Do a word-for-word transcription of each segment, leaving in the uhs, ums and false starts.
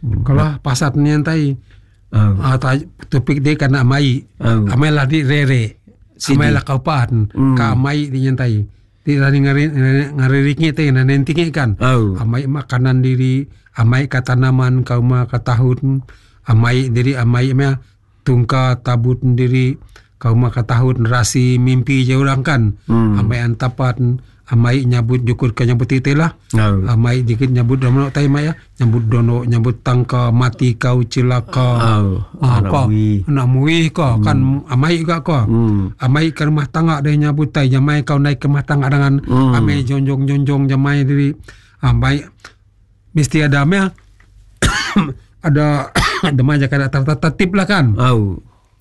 Hmm. Kalau pasat nyantai, oh. uh, topik dia kan amai, oh. amai lah di rere, amai lah kaupan, hmm. ka amai di nyantai, tidak ngari ngaririknya teh, nanti kan, oh. amai makanan diri, amai ka tanaman, kau mah ka tahun, amai diri amai mah tungka tabut diri, kau mah ka tahun rasi mimpi je orang kan, hmm. amai antapan. Amai nyabut jukur ke nyabut itu lah. Oh. Amai dikit nyabut dono tay maya, nyabut dono nyabut tangka mati kau cilaka. Oh. Ah, anak mui. Anak mui kau hmm. kan amai juga kau. Hmm. Amai ke rumah tangga dia nyabut tay, jamai kau naik ke rumah tangga dengan hmm. amai jonjong jonjong jamai diri. Amai mesti ada amai ada ada maja kada tertatip lah kan. Oh.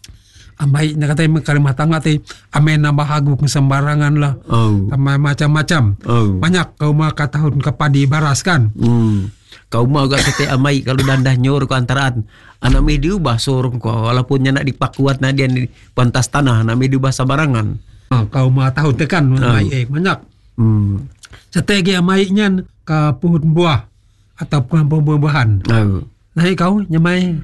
Amai nak kata ke rumah tangga teh amai nambah agung sembarangan lah. Oh. Amai macam-macam. Oh. Banyak kau mah ka tahun ke padi baras kan. Hmm. Kau mah gak kata amai kalau dandah nyor ko antaraan. Anak me diubah sorong ko walaupun nya nak dipakuat na dia di pantas tanah na me diubah sembarangan. Oh, kau mah tahun tekan amai oh. eh banyak. Hmm. Strategi amai nyan ka pohon buah atau buah-buahan. Oh. Nah kau nyamai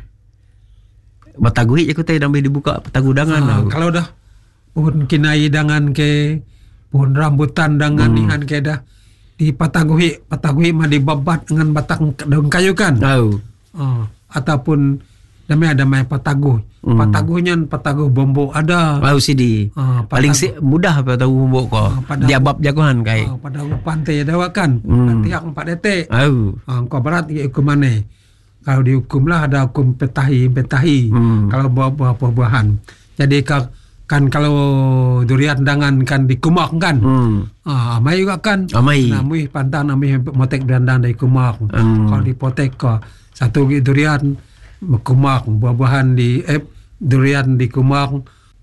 bataguhi je kita dah dibuka petagu dangan. Ah, kalau dah pohon kinai dangan ke pohon rambutan dangan hmm. nihan ke dah di pataguhi pataguhi mah dibabat dengan batang daun kayu kan. Oh. Ah, ataupun damai ada mai pataguh. Hmm. Pataguhnya pataguh bombo ada. Oh sidi. Ah, paling si, mudah pataguh bombo ko. Ah, diabab jagoan kai. Ah, pataguh pantai dawa kan. Hmm. Tiak empat detik. Oh. Ah, ko berat ke hukumane. Kalau dihukum lah ada hukum petahi, petahi. Hmm. Kalau buah-buah buah-buahan. Jadi kan kalau durian dangan kan dikumak kan. Hmm. Ah, amai juga kan. Amai. Namui pantang namui motek dandang dari kumak. Hmm. Kalau dipotek ko satu durian kumak, buah-buahan di eh durian dikumak,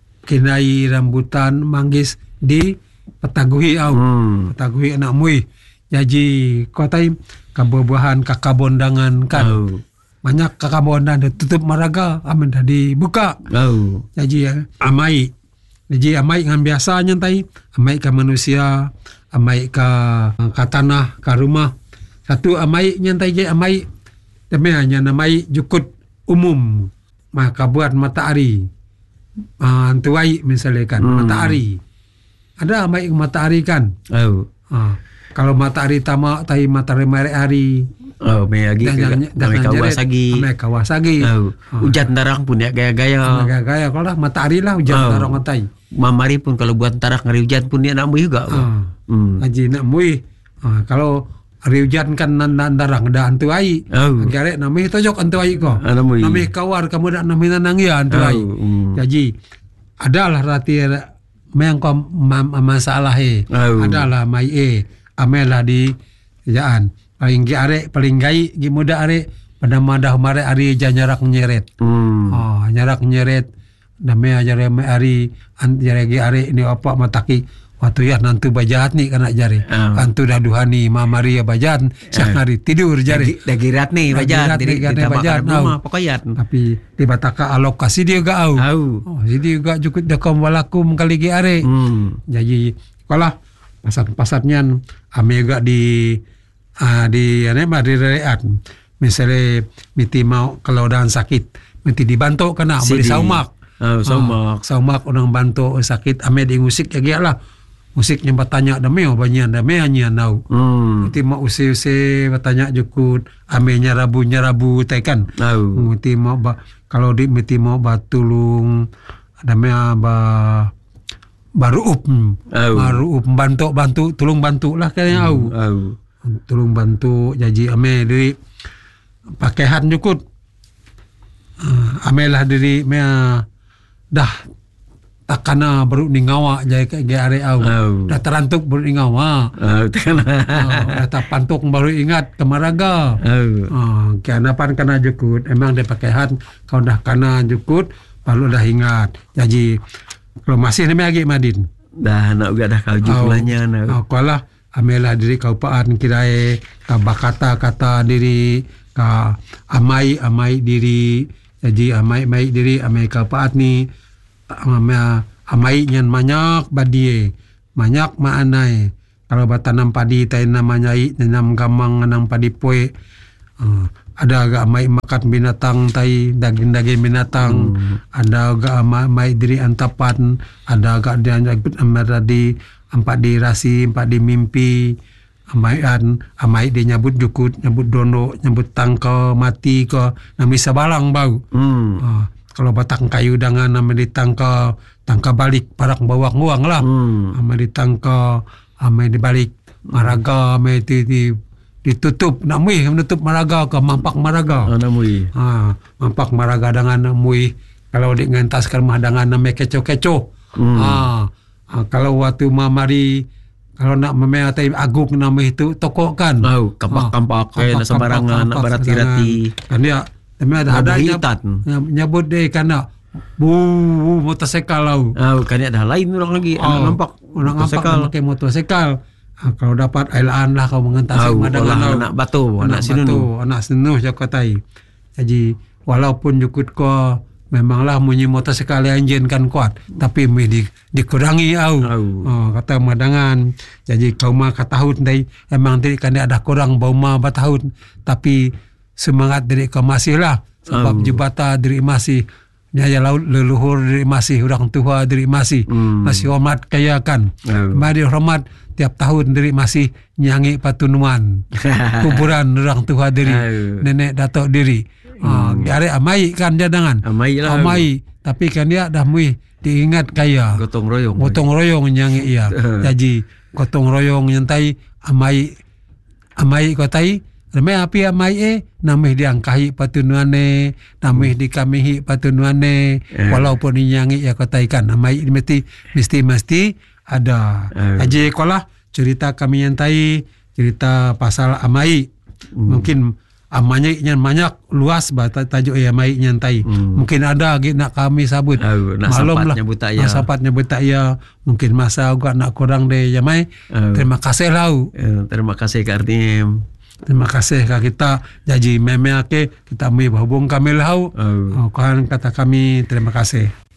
kinai rambutan manggis di petaguhi au. Hmm. Petaguhi anak mui. Jadi kotai buah-buahan kakabon dangan kan. Oh. Banyak kakabon dan tutup maraga amin dah dibuka. Oh. Jadi amai. Jadi amai dengan biasa nyantai, amai ke manusia, amai ke ke tanah, ke rumah. Satu amai nyantai je amai demi hanya namai jukut umum. Maka buat matahari. Ah, uh, tuai misalnya kan hmm. matahari. Ada amai matahari kan? Oh. Ah. Kalau matahari tamak, tai matahari hari. Oh, may lagi kami Kawasagi. Kami Kawasagi. Oh. Oh. Hujan tarang pun ya gaya-gaya. Gaya-gaya kalau lah matahari lah hujan oh. tarang ngatai. Mamari pun kalau buat tarak ngari hujan pun dia nak mui juga. Oh. Hmm. Haji nak mui. Oh. Kalau hari hujan kan nan tarang ada antu ai. Oh. Garek nami tojok antu ai ko. Nami kawar kamu dak nami nanang ya antu ai. Oh. Hmm. Jadi adalah rati memang kom masalah eh. Oh. Adalah mai eh. Amelah di jaan paling gi are paling gai gi muda are pada madah mare ari janyarak nyeret. Hmm. Oh, nyarak nyeret dame ajare me ari anjare gi are ini apa mataki waktu ya nantu bajat ni kana jare. Oh. Antu dah duhani mamari bajat sak hari tidur jare. Dagirat ni bajat diri kita bajat rumah pokoknya. Tapi di bataka alokasi dia ga au. Oh, jadi juga cukup dekom walakum kali gi are. Hmm. Jadi kalau pasar-pasarnya ame juga di uh, di ane mah di reat misalnya miti mau kalau dan sakit miti dibantu kena beli saumak oh, saumak uh, saumak orang bantu sakit ame di musik ya lah musik yang bertanya dame banyak dame hanya nau hmm. miti mau usi-usi bertanya jukut ame nyarabu nyarabu tekan oh. Miti mau ba, kalau di miti mau batulung dame ba baru up oh. baru up bantu bantu tolong bantu lah kayaknya au hmm. oh. Tolong bantu jadi ame diri pakaian jukut uh, ame lah diri me dah takana baru ningawa jadi kayak are au oh. Dah terantuk baru ningawa oh, takana uh, dah pantuk baru ingat kemaraga oh. Uh, kena pan kana jukut emang dia pakaian kau dah kana jukut baru dah ingat jadi kalau masih ni lagi Madin. Dah nak juga dah kau jumlahnya nak. Oh, kalau amelah diri kau paan kirae ka bakata kata diri ka amai amai diri jadi amai amai diri amai kau paat ni amai amai nyan banyak badie banyak maanai kalau batanam padi tai namanya nanam gamang nanam padi poe uh, ada agak mai makan binatang tai, daging-daging binatang, hmm. ada agak mai, mai diri antapan, ada agak dia amar di empat di rasi, empat di mimpi, amaian, amai dia nyabut jukut, nyabut dono, nyabut tangka mati ke, nami sabalang bau. Hmm. Uh, kalau batang kayu dengan nama ditangka, tangka balik parak bawang uang lah. Hmm. Ama ditangka, amai dibalik maraga, amai di, di ditutup nak mui menutup maraga ke mampak maraga. Ah, nak mui. Ha, mampak maraga dengan mui kalau dik ngentas ke rumah dengan nama kecoh-kecoh. Hmm. Ha, ha, kalau waktu mamari kalau nak memeatai aguk nama itu tokok kan. Oh, kampak-kampak kayak ha, sembarangan nak berati-rati. Kan dia tapi ada ada nyabut deh karena bu motosikal lau. Oh, kan ada lain orang lagi oh, anak nampak orang nampak pakai motosikal. Ha, kalau dapat ailaan lah kau mengentasi oh, madangan anak batu, anak, anak sinu, anak sinu cakap tai. Jadi walaupun jukut ko memanglah munyi motosikal engine kan kuat, tapi mesti di, dikurangi au. Oh. Oh, kata madangan. Jadi kau mah katahun dai emang diri kan ada kurang bau mah batahun, tapi semangat diri kau masih lah sebab oh. jubata diri masih nyaya laut leluhur diri masih orang tua diri masih hmm. masih hormat kaya kan. Oh. Mari hormat tiap tahun diri masih nyanyi patunuan kuburan orang tua diri oh. nenek datuk diri hmm. uh, ada amai kan jadangan amai lah amai tapi kan dia dah mui diingat kaya gotong royong gotong royong nyanyi iya jadi gotong royong nyantai amai amai kotai ramai api amai eh namih diangkahi patunuane namih dikamihi patunuane eh. walaupun nyanyi ya kotai kan amai mesti mesti mesti ada. Uh. Aji kolah cerita kami nyantai cerita pasal amai. Hmm. Mungkin amanya yang banyak luas bata tajuk amai nyantai. Hmm. Mungkin ada lagi nak kami sabut. Uh, nak malum lah. Nyebut tak ya. Sapat nyebut tak ya. Mungkin masa juga nak kurang deh jamai. Uh. Terima kasih lau. Uh, terima kasih Kak Artim. Terima kasih kak kita jadi memeake kita mau hubung kami lau. Uh. Oh, kan kata kami terima kasih.